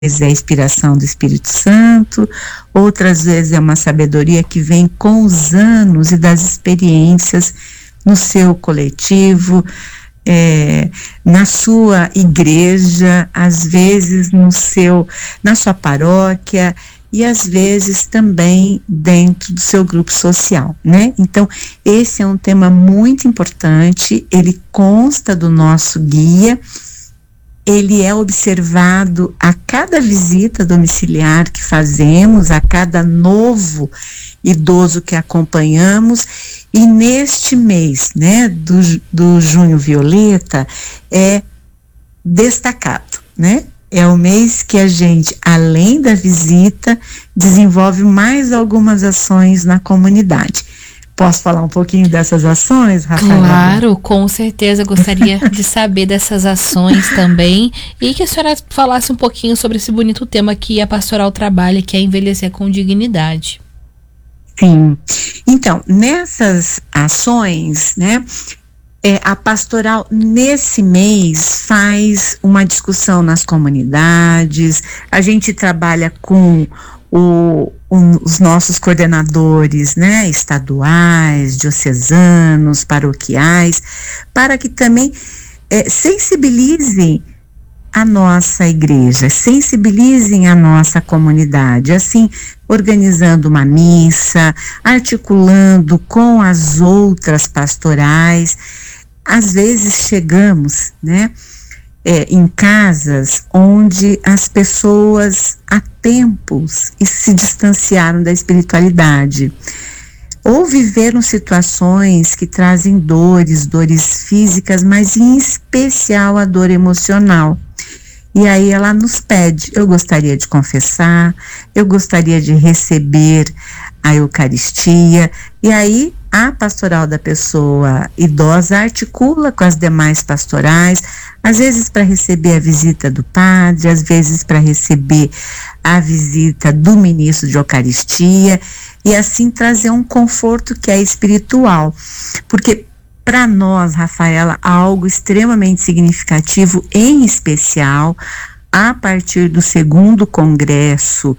vezes é a inspiração do Espírito Santo, outras vezes é uma sabedoria que vem com os anos e das experiências no seu coletivo, na sua igreja, às vezes na sua paróquia e às vezes também dentro do seu grupo social, né? Então, esse é um tema muito importante, ele consta do nosso guia, ele é observado a cada visita domiciliar que fazemos, a cada novo idoso que acompanhamos, e neste mês, né, do Junho Violeta, é destacado, né? É o mês que a gente, além da visita, desenvolve mais algumas ações na comunidade. Posso falar um pouquinho dessas ações, Rafaela? Claro, com certeza, gostaria de saber dessas ações também, e que a senhora falasse um pouquinho sobre esse bonito tema que a pastoral trabalha, que é envelhecer com dignidade. Sim, então, nessas ações, né, a pastoral nesse mês faz uma discussão nas comunidades, a gente trabalha com os nossos coordenadores, né, estaduais, diocesanos, paroquiais, para que também sensibilizem a nossa igreja, sensibilizem a nossa comunidade, assim, organizando uma missa, articulando com as outras pastorais. Às vezes chegamos, né, em casas onde as pessoas há tempos se distanciaram da espiritualidade, ou viveram situações que trazem dores físicas, mas em especial a dor emocional. E aí ela nos pede: eu gostaria de confessar, eu gostaria de receber a Eucaristia. E aí a pastoral da pessoa idosa articula com as demais pastorais, às vezes para receber a visita do padre, às vezes para receber a visita do ministro de Eucaristia, e assim trazer um conforto que é espiritual. Porque para nós, Rafaela, algo extremamente significativo, em especial a partir do 2º congresso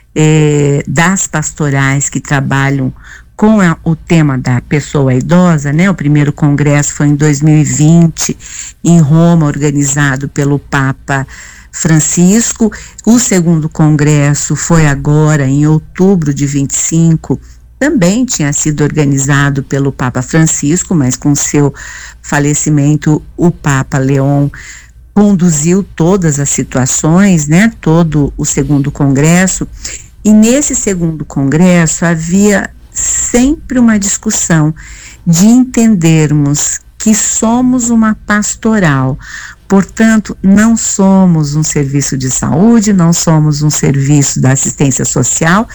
das pastorais que trabalham com o tema da pessoa idosa, né? O primeiro congresso foi em 2020, em Roma, organizado pelo Papa Francisco. O 2º congresso foi agora, em outubro de 25, também tinha sido organizado pelo Papa Francisco, mas com seu falecimento, o Papa Leão conduziu todas as situações, né? Todo o 2º congresso. E nesse 2º congresso havia sempre uma discussão de entendermos que somos uma pastoral, portanto, não somos um serviço de saúde, não somos um serviço da assistência social,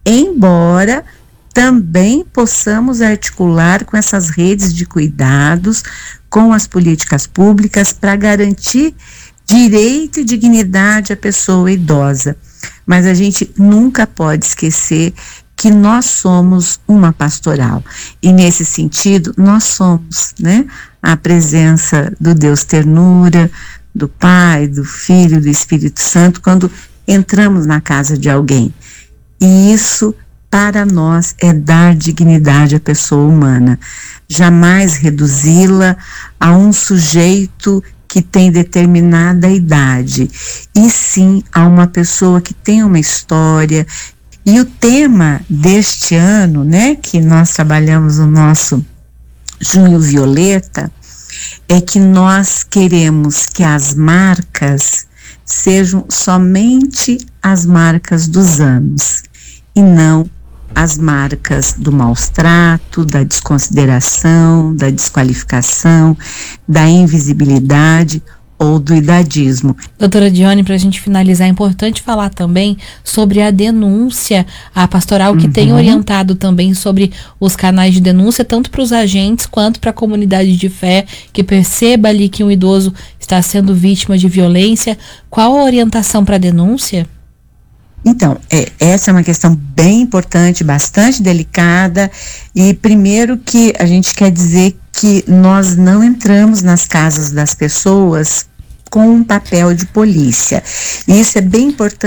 embora também possamos articular com essas redes de cuidados, com as políticas públicas para garantir direito e dignidade à pessoa idosa. Mas a gente nunca pode esquecer que nós somos uma pastoral, e nesse sentido nós somos, né, a presença do Deus ternura, do Pai, do Filho, do Espírito Santo, quando entramos na casa de alguém. E isso, para nós, é dar dignidade à pessoa humana, jamais reduzi-la a um sujeito que tem determinada idade, e sim a uma pessoa que tem uma história. E o tema deste ano, né, que nós trabalhamos no nosso Junho Violeta, é que nós queremos que as marcas sejam somente as marcas dos anos, e não as marcas do maus-trato, da desconsideração, da desqualificação, da invisibilidade ou do idadismo. Doutora Dione, para a gente finalizar, é importante falar também sobre a denúncia, a pastoral que tem orientado também sobre os canais de denúncia, tanto para os agentes quanto para a comunidade de fé, que perceba ali que um idoso está sendo vítima de violência. Qual a orientação para a denúncia? Então, essa é uma questão bem importante, bastante delicada, e primeiro que a gente quer dizer que nós não entramos nas casas das pessoas com um papel de polícia. E isso é bem importante